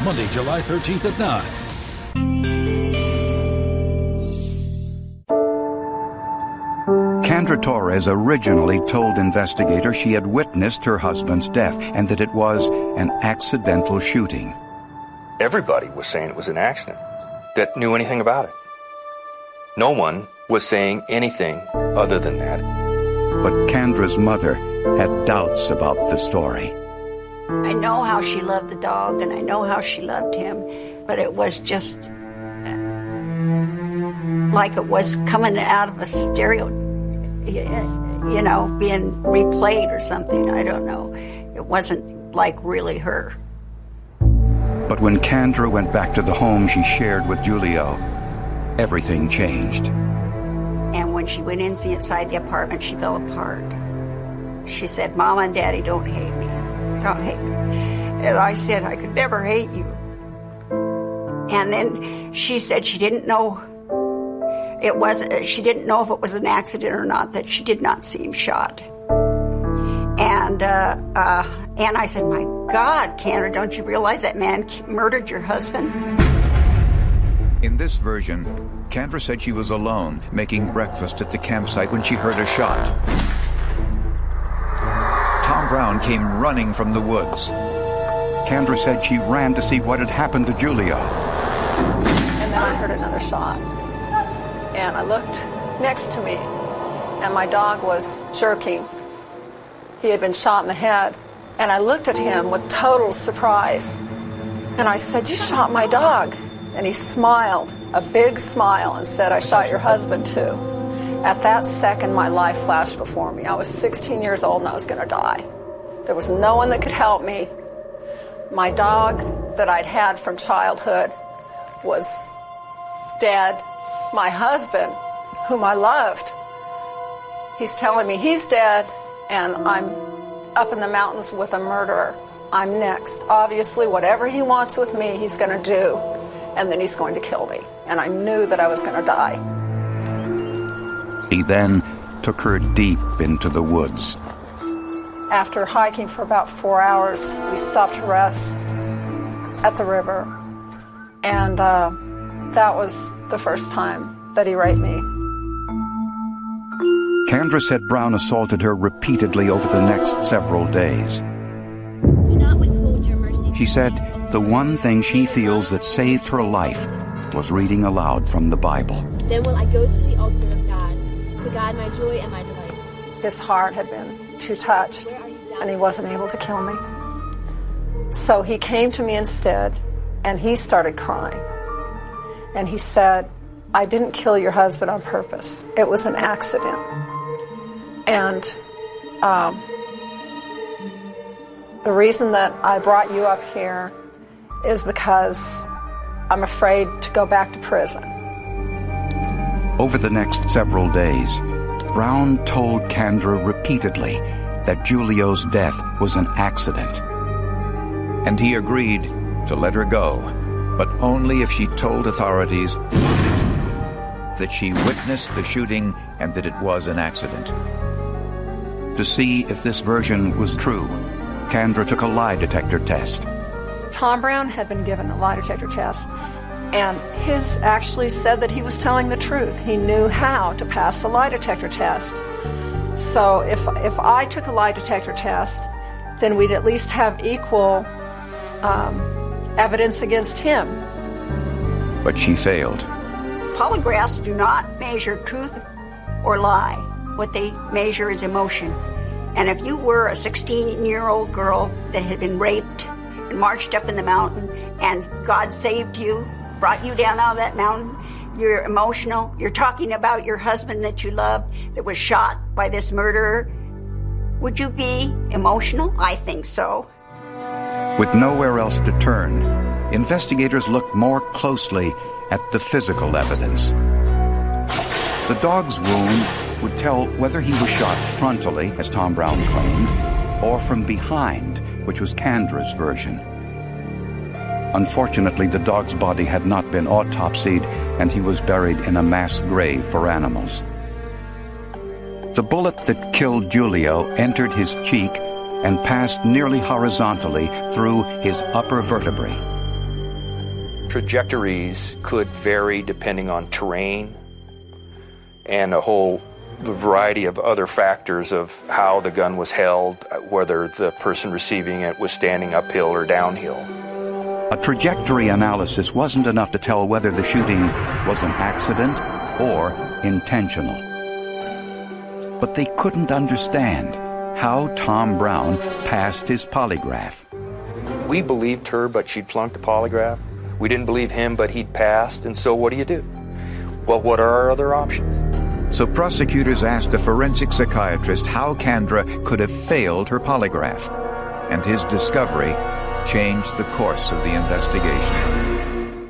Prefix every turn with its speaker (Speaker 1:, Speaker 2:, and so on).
Speaker 1: Monday, July 13th at 9.
Speaker 2: Kendra Torres originally told investigators she had witnessed her husband's death and that it was an accidental shooting.
Speaker 3: Everybody was saying it was an accident that knew anything about it. No one was saying anything other than that.
Speaker 2: But Kendra's mother had doubts about the story.
Speaker 4: I know how she loved the dog and I know how she loved him, but it was just like it was coming out of a stereo, being replayed or something. I don't know. It wasn't like really her.
Speaker 2: But when Kendra went back to the home she shared with Julio, everything changed.
Speaker 4: And when she went inside the apartment, she fell apart. She said, "Mama and Daddy don't hate me. Don't hate me." And I said, "I could never hate you." And then she said she didn't know she didn't know if it was an accident or not, that she did not see him shot. And I said, "My God, Kendra, don't you realize that man murdered your husband?"
Speaker 2: In this version, Kendra said she was alone making breakfast at the campsite when she heard a shot. Tom Brown came running from the woods. Kendra said she ran to see what had happened to Julio.
Speaker 5: And then I heard another shot. And I looked next to me, and my dog was jerking. He had been shot in the head. And I looked at him with total surprise. And I said, "You shot my dog." And he smiled, a big smile, and said, "I shot your husband too." At that second, my life flashed before me. I was 16 years old and I was going to die. There was no one that could help me. My dog that I'd had from childhood was dead. My husband, whom I loved, he's telling me he's dead, and I'm up in the mountains with a murderer. I'm next. Obviously, whatever he wants with me, he's going to do, and then he's going to kill me. And I knew that I was going to die.
Speaker 2: He then took her deep into the woods.
Speaker 5: After hiking for about 4 hours, we stopped to rest at the river. And that was the first time that he raped me.
Speaker 2: Kendra said Brown assaulted her repeatedly over the next several days.
Speaker 6: Do not withhold your mercy.
Speaker 2: She said the one thing she feels that saved her life was reading aloud from the Bible.
Speaker 6: Then will I go to the altar of God, to God my joy and my delight.
Speaker 5: His heart had been too touched, and he wasn't able to kill me. So he came to me instead, and he started crying. And he said, "I didn't kill your husband on purpose. It was an accident. And the reason that I brought you up here is because I'm afraid to go back to prison."
Speaker 2: Over the next several days, Brown told Kendra repeatedly that Julio's death was an accident. And he agreed to let her go, but only if she told authorities that she witnessed the shooting and that it was an accident. To see if this version was true, Kendra took a lie detector test.
Speaker 5: Tom Brown had been given a lie detector test, and his actually said that he was telling the truth. He knew how to pass the lie detector test. So if I took a lie detector test, then we'd at least have equal evidence against him.
Speaker 2: But she failed.
Speaker 4: Polygraphs do not measure truth or lie. What they measure is emotion. And if you were a 16-year-old girl that had been raped and marched up in the mountain and God saved you, brought you down out of that mountain, you're emotional, you're talking about your husband that you loved that was shot by this murderer, would you be emotional? I think so.
Speaker 2: With nowhere else to turn, investigators looked more closely at the physical evidence. The dog's wound would tell whether he was shot frontally, as Tom Brown claimed, or from behind, which was Kendra's version. Unfortunately, the dog's body had not been autopsied, and he was buried in a mass grave for animals. The bullet that killed Julio entered his cheek and passed nearly horizontally through his upper vertebrae.
Speaker 3: trajectories could vary depending on terrain and a whole variety of other factors of how the gun was held, whether the person receiving it was standing uphill or downhill.
Speaker 2: A trajectory analysis wasn't enough to tell whether the shooting was an accident or intentional. But they couldn't understand how Tom Brown passed his polygraph.
Speaker 3: We believed her, but she'd flunked the polygraph. We didn't believe him, but he'd passed. And so what do you do? Well, what are our other options?
Speaker 2: So prosecutors asked a forensic psychiatrist how Kendra could have failed her polygraph. And his discovery changed the course of the investigation.